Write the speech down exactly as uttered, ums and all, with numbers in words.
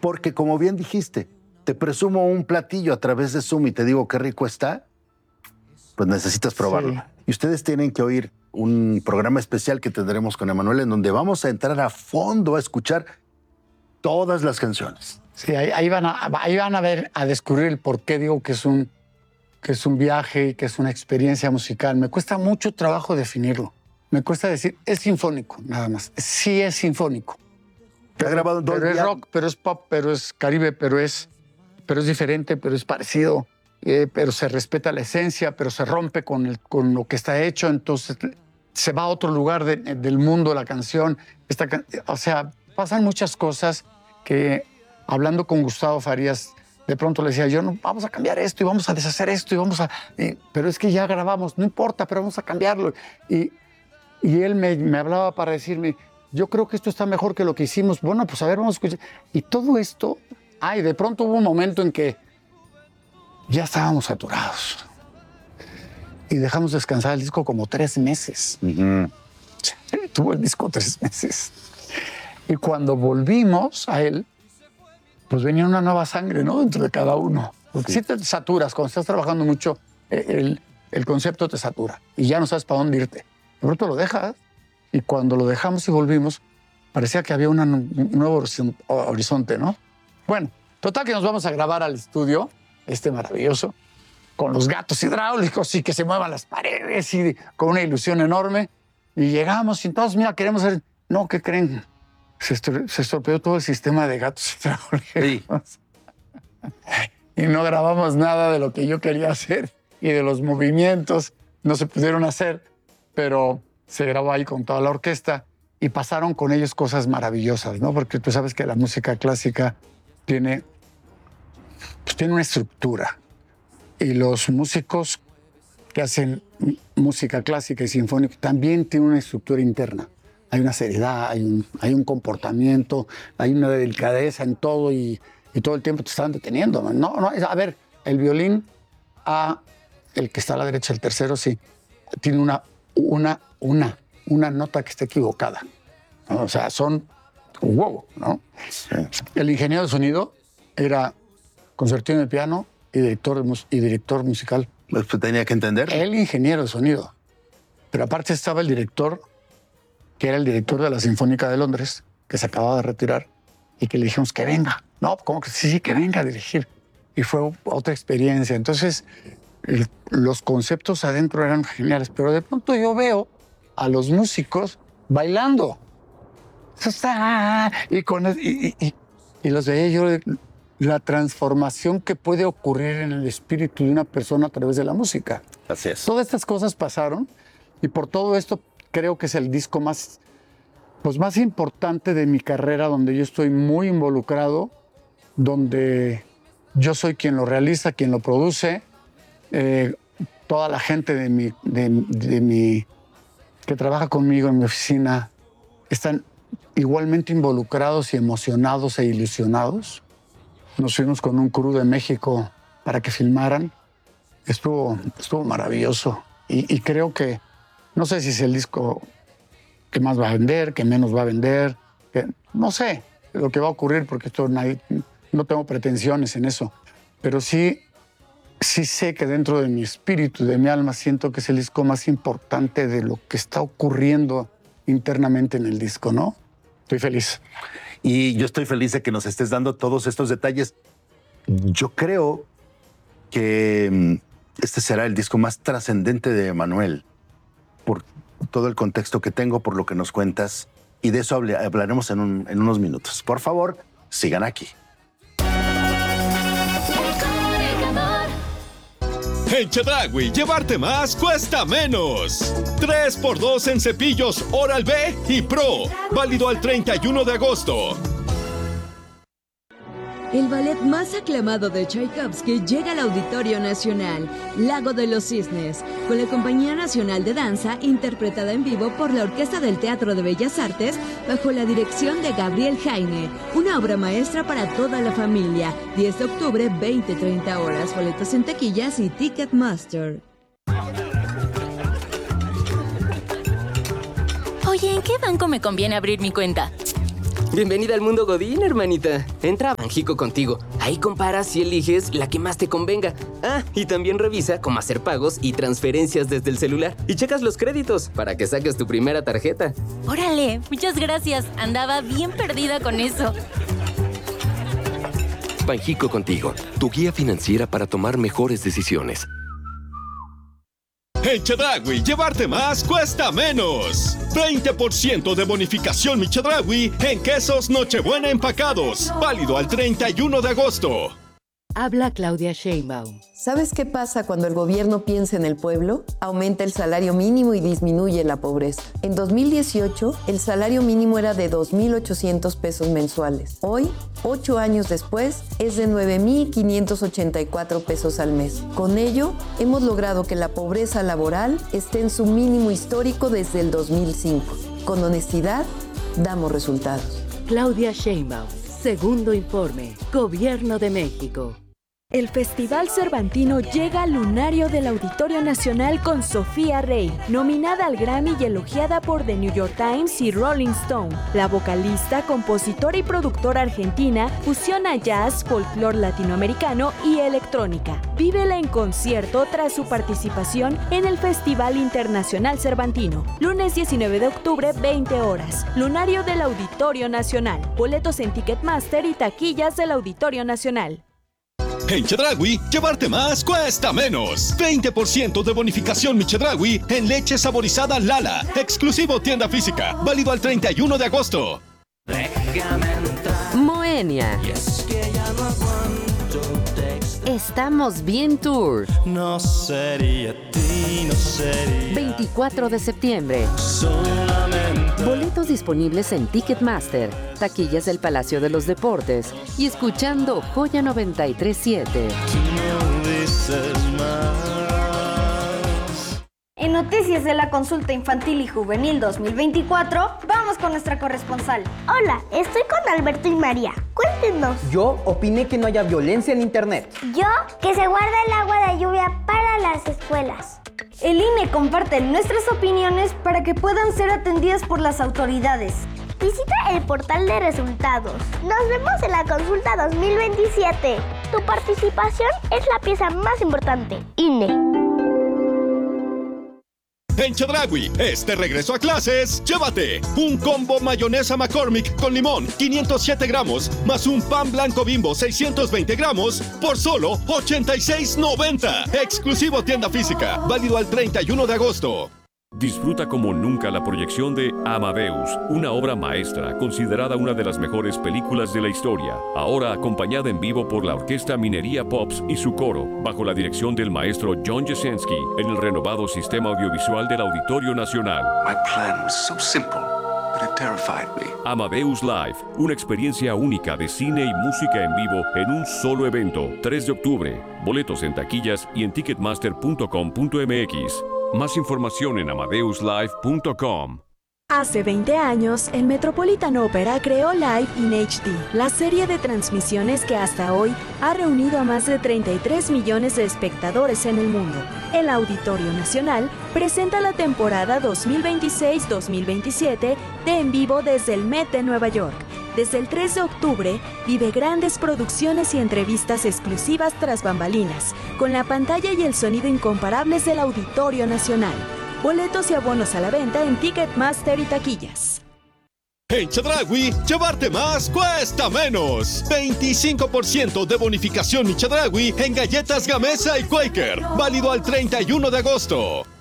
Porque, como bien dijiste, te presumo un platillo a través de Zoom y te digo qué rico está, pues necesitas probarlo. Sí. Y ustedes tienen que oír un programa especial que tendremos con Emmanuel en donde vamos a entrar a fondo a escuchar todas las canciones. Sí, ahí, ahí, van, a, ahí van a ver, a descubrir el por qué digo que es, un, que es un viaje y que es una experiencia musical. Me cuesta mucho trabajo definirlo. Me cuesta decir, es sinfónico, nada más. Sí es sinfónico. Pero, grabado en dos pero es rock, pero es pop, pero es Caribe, pero es, pero es diferente, pero es parecido. Eh, pero se respeta la esencia, pero se rompe con, el, con lo que está hecho, entonces se va a otro lugar de, del mundo la canción. Esta, o sea, pasan muchas cosas que, hablando con Gustavo Farías, de pronto le decía yo, no, vamos a cambiar esto y vamos a deshacer esto y vamos a... Y, pero es que ya grabamos, no importa, pero vamos a cambiarlo. Y, y él me, me hablaba para decirme, yo creo que esto está mejor que lo que hicimos. Bueno, pues a ver, vamos a escuchar. Y todo esto, ay, de pronto hubo un momento en que ya estábamos saturados. Y dejamos descansar el disco como tres meses. Uh-huh. Tuvo el disco tres meses. Y cuando volvimos a él, pues venía una nueva sangre, ¿no? Dentro de cada uno. Porque sí, sí te saturas. Cuando estás trabajando mucho, el, el concepto te satura. Y ya no sabes para dónde irte. De pronto lo dejas. Y cuando lo dejamos y volvimos, parecía que había una, un nuevo horizonte, ¿no? Bueno, total que nos vamos a grabar al estudio, este maravilloso, con los gatos hidráulicos y que se muevan las paredes y con una ilusión enorme. Y llegamos y todos, mira, queremos hacer... No, ¿qué creen? Se, estor se estropeó todo el sistema de gatos hidráulicos. Sí. Y no grabamos nada de lo que yo quería hacer y de los movimientos. No se pudieron hacer, pero se grabó ahí con toda la orquesta y pasaron con ellos cosas maravillosas, ¿no? Porque tú sabes que la música clásica tiene, pues tiene una estructura. Y los músicos que hacen música clásica y sinfónica también tienen una estructura interna. Hay una seriedad, hay un, hay un comportamiento, hay una delicadeza en todo y, y todo el tiempo te están deteniendo. No, no, a ver, el violín, a, el que está a la derecha, el tercero, sí, tiene una, una, una, una nota que está equivocada, ¿no? O sea, son wow, ¿no? Sí. El ingeniero de sonido era concertino de piano y director, de, y director musical. Pues tenía que entender. El ingeniero de sonido. Pero aparte estaba el director, que era el director de la Sinfónica de Londres, que se acababa de retirar, y que le dijimos que venga. No, ¿cómo que sí, sí, que venga a dirigir? Y fue otra experiencia. Entonces, el, los conceptos adentro eran geniales, pero de pronto yo veo a los músicos bailando. Y, con, y, y, y los veía yo, la transformación que puede ocurrir en el espíritu de una persona a través de la música. Así es. Todas estas cosas pasaron y por todo esto creo que es el disco más, pues más importante de mi carrera, donde yo estoy muy involucrado, donde yo soy quien lo realiza, quien lo produce. Eh, toda la gente de mi, de, de mi, que trabaja conmigo en mi oficina están igualmente involucrados y emocionados e ilusionados. Nos fuimos con un crew de México para que filmaran. Estuvo, estuvo maravilloso. Y, y creo que, no sé si es el disco que más va a vender, que menos va a vender, que, no sé lo que va a ocurrir, porque esto nadie, no tengo pretensiones en eso. Pero sí, sí sé que dentro de mi espíritu, de mi alma, siento que es el disco más importante de lo que está ocurriendo internamente en el disco, ¿no? Estoy feliz. Y yo estoy feliz de que nos estés dando todos estos detalles. Yo creo que este será el disco más trascendente de Emmanuel, por todo el contexto que tengo, por lo que nos cuentas, y de eso hablaremos en, un, en unos minutos. Por favor, sigan aquí. En Chedraui, llevarte más cuesta menos. tres por dos en cepillos Oral-B y Pro. Válido al treinta y uno de agosto. El ballet más aclamado de Tchaikovsky llega al Auditorio Nacional, Lago de los Cisnes, con la Compañía Nacional de Danza, interpretada en vivo por la Orquesta del Teatro de Bellas Artes, bajo la dirección de Gabriel Jaime. Una obra maestra para toda la familia. diez de octubre, veinte a treinta horas. Boletos en taquillas y Ticketmaster. Oye, ¿en qué banco me conviene abrir mi cuenta? Bienvenida al mundo Godín, hermanita. Entra a Banjico contigo. Ahí comparas y eliges la que más te convenga. Ah, y también revisa cómo hacer pagos y transferencias desde el celular. Y checas los créditos para que saques tu primera tarjeta. ¡Órale! Muchas gracias. Andaba bien perdida con eso. Banjico contigo, tu guía financiera para tomar mejores decisiones. En Chedraui, llevarte más cuesta menos. veinte por ciento de bonificación Mi Chedraui en quesos Nochebuena empacados. Válido al treinta y uno de agosto. Habla Claudia Sheinbaum. ¿Sabes qué pasa cuando el gobierno piensa en el pueblo? Aumenta el salario mínimo y disminuye la pobreza. En dos mil dieciocho, el salario mínimo era de dos mil ochocientos pesos mensuales. Hoy, ocho años después, es de nueve mil quinientos ochenta y cuatro pesos al mes. Con ello, hemos logrado que la pobreza laboral esté en su mínimo histórico desde el dos mil cinco. Con honestidad, damos resultados. Claudia Sheinbaum. Segundo informe. Gobierno de México. El Festival Cervantino llega al lunario del Auditorio Nacional con Sofía Rey, nominada al Grammy y elogiada por The New York Times y Rolling Stone. La vocalista, compositora y productora argentina fusiona jazz, folclore latinoamericano y electrónica. Vívela en concierto tras su participación en el Festival Internacional Cervantino. Lunes diecinueve de octubre, veinte horas. Lunario del Auditorio Nacional. Boletos en Ticketmaster y taquillas del Auditorio Nacional. En Chedraui, llevarte más cuesta menos. veinte por ciento de bonificación Mi Chedraui en leche saborizada Lala. Exclusivo tienda física. Válido al treinta y uno de agosto. Moenia. Estamos bien tour. No sería ti, no sería. veinticuatro de septiembre. Solamente. Boletos disponibles en Ticketmaster, taquillas del Palacio de los Deportes y escuchando Joya noventa y tres punto siete. Tú no dices más. En Noticias de la Consulta Infantil y Juvenil dos mil veinticuatro, vamos con nuestra corresponsal. Hola, estoy con Alberto y María. Cuéntenos. Yo opiné que no haya violencia en Internet. Yo, que se guarda el agua de lluvia para las escuelas. El I N E comparte nuestras opiniones para que puedan ser atendidas por las autoridades. Visita el portal de resultados. Nos vemos en la consulta dos mil veintisiete. Tu participación es la pieza más importante. I N E. En Chedraui, este regreso a clases, llévate un combo mayonesa McCormick con limón, quinientos siete gramos, más un pan blanco Bimbo, seiscientos veinte gramos, por solo ochenta y seis noventa. Exclusivo tienda física, válido al treinta y uno de agosto. Disfruta como nunca la proyección de Amadeus, una obra maestra considerada una de las mejores películas de la historia, ahora acompañada en vivo por la Orquesta Minería Pops y su coro, bajo la dirección del maestro John Jasenski, en el renovado sistema audiovisual del Auditorio Nacional. My plan was so simple, but it terrified me. Amadeus Live, una experiencia única de cine y música en vivo en un solo evento, tres de octubre. Boletos en taquillas y en ticketmaster punto com punto m x. Más información en amadeus live punto com. Hace veinte años, el Metropolitan Opera creó Live in H D, la serie de transmisiones que hasta hoy ha reunido a más de treinta y tres millones de espectadores en el mundo. El Auditorio Nacional presenta la temporada dos mil veintiséis dos mil veintisiete de En Vivo desde el Met de Nueva York. Desde el tres de octubre, vive grandes producciones y entrevistas exclusivas tras bambalinas, con la pantalla y el sonido incomparables del Auditorio Nacional. Boletos y abonos a la venta en Ticketmaster y taquillas. En Chedraui, llevarte más cuesta menos. veinticinco por ciento de bonificación Mi Chedraui en galletas Gamesa y Quaker. Válido al treinta y uno de agosto.